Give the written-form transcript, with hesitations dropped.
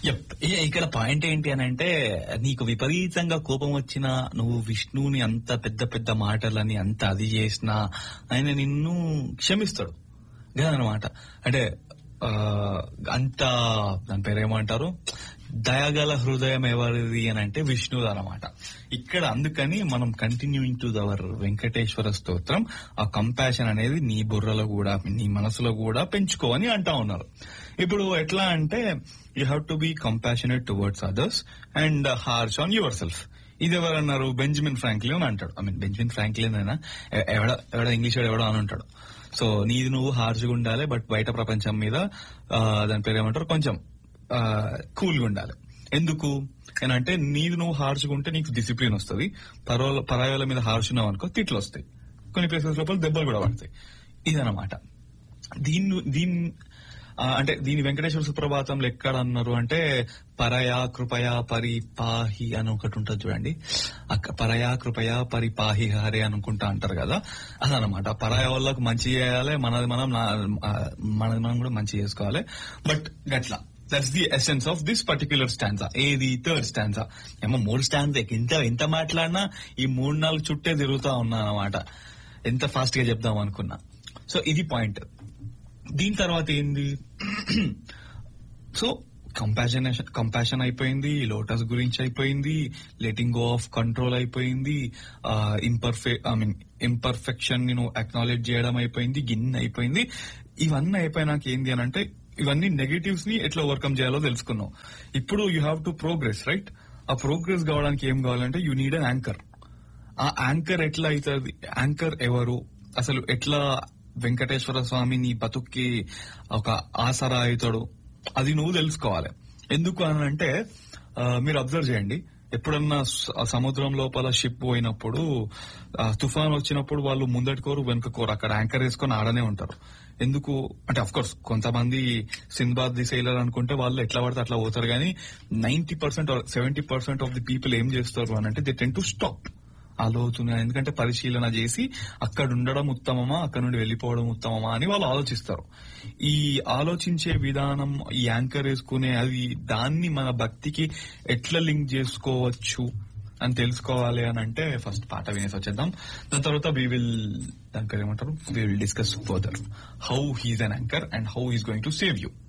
ఇక్కడ పాయింట్ ఏంటి అని అంటే, నీకు విపరీతంగా కోపం వచ్చినా, నువ్వు విష్ణువుని అంత పెద్ద పెద్ద మాటలని అంత అది చేసినా ఆయన నిన్ను క్షమిస్తాడు కదనమాట. అంటే అంత దాని పేరేమంటారు, దయగల హృదయం ఎవరిది అని అంటే విష్ణువు అనమాట. ఇక్కడ అందుకని మనం కంటిన్యూయింగ్ టు అవర్ వెంకటేశ్వర స్తోత్రం, ఆ కంపాషన్ అనేది నీ బుర్రలో కూడా నీ మనసులో కూడా పెంచుకోవని అంటా ఉన్నారు. ఇప్పుడు ఎట్లా అంటే, you have to be compassionate towards others and harsh on your self. ఇది ఎవరన్నారు? బెంజమిన్ ఫ్రాంక్లిన్ అంటాడు. బెంజమిన్ ఫ్రాంక్లిన్ అయినా ఎవడ ఇంగ్లీష్ ఎవడో అని ఉంటాడు. సో నీది నువ్వు హార్ష్గా ఉండాలి, బట్ బయట ప్రపంచం మీద దాని పేరు ఏమంటారు, కొంచెం కూల్గా ఉండాలి. ఎందుకు అంటే, నీది నువ్వు హార్ష్గా ఉంటే నీకు డిసిప్లిన్ వస్తుంది. పరాయాల మీద హార్ష్ ఉన్నావు అనుకో తిట్లు వస్తాయి, కొన్ని ప్లేసెస్ లోపల దెబ్బలు కూడా పడతాయి. ఇదనమాట. అంటే దీని వెంకటేశ్వర సుప్రభాతంలో ఎక్కడ అన్నారు అంటే, పరయా కృపయా పరిపాహి అని ఒకటి ఉంటుంది చూడండి. పరయా కృపయా పరిపాహి హరే అనుకుంటా అంటారు కదా, అదనమాట. పరాయ వాళ్ళకు మంచి చేయాలి, మనది మనం కూడా మంచి చేసుకోవాలి. బట్ గట్లా that's the essence of this particular స్టాన్సా. ఏది థర్డ్ స్టాన్సా ఏమో 3 స్టాన్సా. ఎంత మాట్లాడినా ఈ 3-4 చుట్టే తిరుగుతా ఉన్నా అనమాట, ఎంత ఫాస్ట్ గా చెప్దాం అనుకున్నా. సో ఇది పాయింట్. దీని తర్వాత ఏంది, సో కంపాషన్ అయిపోయింది, లోటస్ గురించి అయిపోయింది, లెటింగ్ గో ఆఫ్ కంట్రోల్ అయిపోయింది, ఇంపర్ఫెక్షన్ ని అక్నాలెడ్జ్ చేయడం అయిపోయింది, గిన్ అయిపోయింది. ఇవన్నీ అయిపోయినాక ఏంది అని అంటే, ఇవన్నీ నెగటివ్స్ ని ఎట్లా ఓవర్కమ్ చేయాలో తెలుసుకున్నాం. ఇప్పుడు you have to progress, right? ఆ ప్రోగ్రెస్ కావడానికి ఏం కావాలంటే, యూ నీడ్ అన్ యాంకర్. ఆ యాంకర్ ఎట్లా అవుతుంది? యాంకర్ ఎవరు అసలు? ఎట్లా వెంకటేశ్వర స్వామి నీ బతుక్కి ఒక ఆసరా అవుతాడు, అది నువ్వు తెలుసుకోవాలి. ఎందుకు అని అంటే, మీరు అబ్జర్వ్ చేయండి, ఎప్పుడన్నా సముద్రం లోపల షిప్ పోయినప్పుడు, తుఫాన్ వచ్చినప్పుడు వాళ్ళు ముందటికోరు వెనుకకోరు, అక్కడ యాంకర్ వేసుకొని ఆడనే ఉంటారు. ఎందుకు అంటే, అఫ్ కోర్స్ కొంతమంది సింబాద్ ది సెయిలర్ అనుకుంటే వాళ్ళు ఎట్లా పడితే అట్లా పోతారు, కానీ 90% or 70% ఆఫ్ ది పీపుల్ ఏం చేస్తారు అని అంటే, దే టెన్ టు స్టాప్, ఆలోచన. ఎందుకంటే పరిశీలన చేసి అక్కడ ఉండడం ఉత్తమమా, అక్కడ నుండి వెళ్లిపోవడం ఉత్తమమా అని వాళ్ళు ఆలోచిస్తారు. ఈ ఆలోచించే విధానం, ఈ యాంకర్ వేసుకునే అది, దాన్ని మన భక్తికి ఎట్లా లింక్ చేసుకోవచ్చు అని తెలుసుకోవాలి అని అంటే, ఫస్ట్ పాట వినేసి వచ్చేద్దాం. దాని తర్వాత దానికి ఏమంటారు, we will discuss further how he's an anchor and how he's going to save you.